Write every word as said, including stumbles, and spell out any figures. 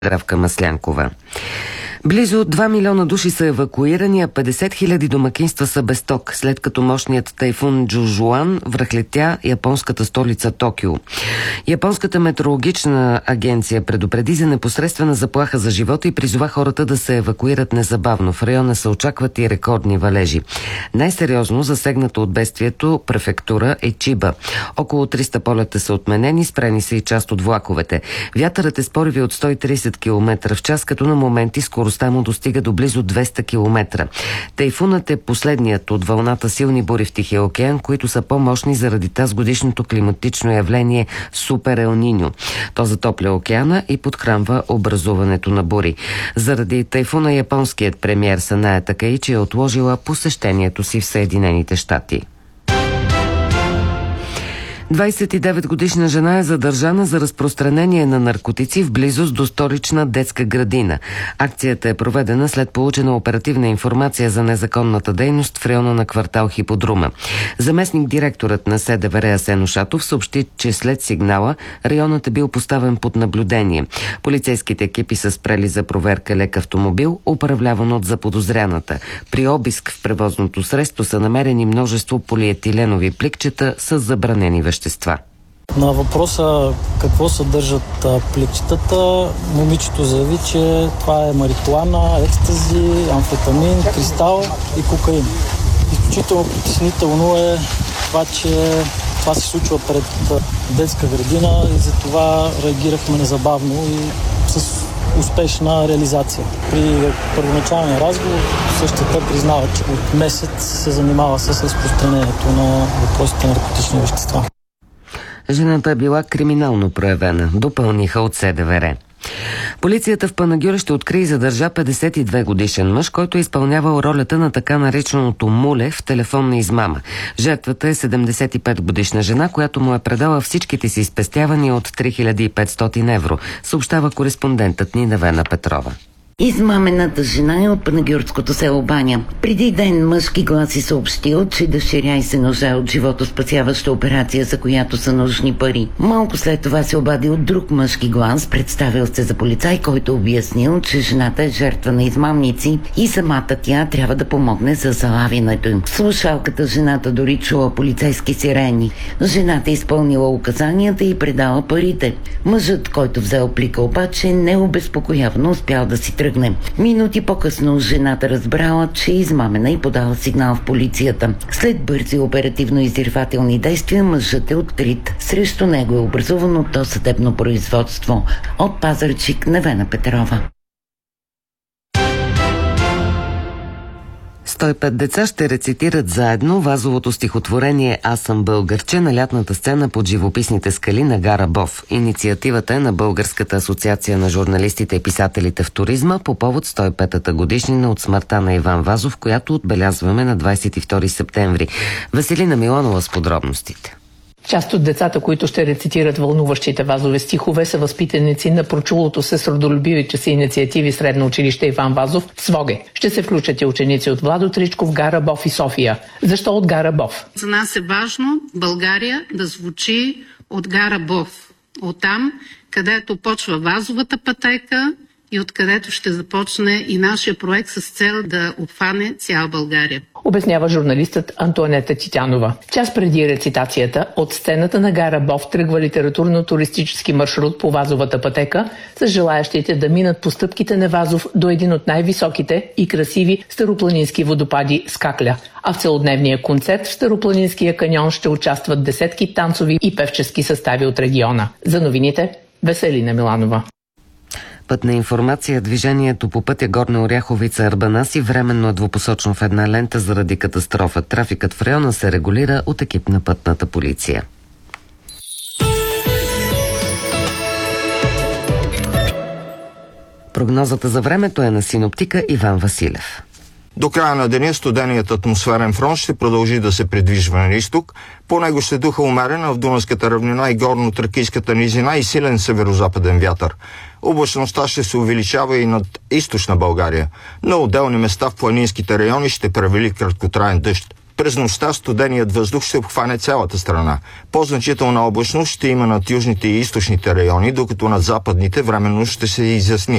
Здравка Маслянкова. Близо два милиона души са евакуирани, а петдесет хиляди домакинства са без ток, след като мощният тайфун Джужуан връхлетя японската столица Токио. Японската метеорологична агенция предупреди за непосредствена заплаха за живота и призова хората да се евакуират незабавно. В района се очакват и рекордни валежи. Най-сериозно засегнато от бедствието префектура е Чиба. Около триста полета са отменени, спрени са и част от влаковете. Вятърът е с пориви от сто и тридесет километра в час, като на моменти скоростта му достига до близо двеста километра. Тайфунът е последният от вълната силни бури в Тихия океан, които са по-мощни заради тазгодишното климатично явление Супер Ел Ниньо. То затопля океана и подхранва образуването на бури. Заради тайфуна японският премиер Санае Такаичи е отложила посещението си в Съединените щати. двадесет и девет годишна жена е задържана за разпространение на наркотици в близост до столична детска градина. Акцията е проведена след получена оперативна информация за незаконната дейност в района на квартал Хиподрума. Заместник директорът на Се Де Ве Ре Асен Ушатов съобщи, че след сигнала районът е бил поставен под наблюдение. Полицейските екипи са спрели за проверка лек автомобил, управляван от заподозряната. При обиск в превозното средство са намерени множество полиетиленови пликчета с забранени вещества. На въпроса какво съдържат пликчетата, момичето заяви, че това е марихуана, екстази, амфетамин, кристал и кокаин. Изключително притеснително е това, че това се случва пред детска градина и затова реагирахме незабавно и с успешна реализация. При първоначалния разговор същата признава, че от месец се занимава с разпространението на въпросите на наркотични вещества. Жената е била криминално проявена, допълниха от Се Де Ве Ре. Полицията в Панагюр ще откри и задържа петдесет и две годишен мъж, който е изпълнявал ролята на така нареченото муле в телефонна измама. Жертвата е седемдесет и пет годишна жена, която му е предала всичките си спестявания от три хиляди и петстотин евро, съобщава кореспондентът ни Невена Петрова. Измамената жена е от панагюрското село Баня. Преди ден мъжки глас и съобщил, че дъщеря й се нуждае от животоспасяваща операция, за която са нужни пари. Малко след това се обадил друг мъжки глас, представил се за полицай, който обяснил, че жената е жертва на измамници и самата тя трябва да помогне за залавянето им. В слушалката жената дори чула полицейски сирени. Жената изпълнила указанията и предала парите. Мъжът, който взел плика, обаче необезпокоявано успял да си тръгне. Минути по-късно жената разбрала, че е измамена и подала сигнал в полицията. След бързи оперативно-издирвателни действия мъжът е открит. Срещу него е образувано досъдебно производство. От Пазарджик, Невена Петрова. сто и пет деца ще рецитират заедно вазовото стихотворение «Аз съм българче» на лятната сцена под живописните скали на гара Бов. Инициативата е на Българската асоциация на журналистите и писателите в туризма по повод сто и петата годишнина от смъртта на Иван Вазов, която отбелязваме на двадесет и втори септември. Веселина Милонова с подробностите. Част от децата, които ще рецитират вълнуващите вазови стихове, са възпитаници на прочулото се с родолюбивите си инициативи Средно училище Иван Вазов в Своге. Ще се включат и ученици от Владо Тричков, гара Бов и София. Защо от гара Бов? За нас е важно България да звучи от гара Бов. Оттам, където почва вазовата пътека и откъдето ще започне и нашия проект с цел да обхване цяла България. Обяснява журналистът Антоанета Титянова. Час преди рецитацията от сцената на гара Бов тръгва литературно-туристически маршрут по вазовата пътека с желаящите да минат по стъпките на Вазов до един от най-високите и красиви старопланински водопади Скакля. А в целодневния концерт в Старопланинския каньон ще участват десетки танцови и певчески състави от региона. За новините Веселина Миланова. Пътна информация. Движението по пътя Горна Оряховица Арбанаси временно е двупосочно в една лента заради катастрофа. Трафикът в района се регулира от екип на пътната полиция. Прогнозата за времето е на синоптика Иван Василев. До края на деня студеният атмосферен фронт ще продължи да се придвижва на изток. По него ще духа умерена в Дунавската равнина и горно-тракийската низина и силен северо-западен вятър. Облачността ще се увеличава и над източна България. На отделни места в планинските райони ще превали краткотраен дъжд. През нощта студеният въздух ще обхване цялата страна. По-значителна облачност ще има над южните и източните райони, докато над западните временно ще се изясни.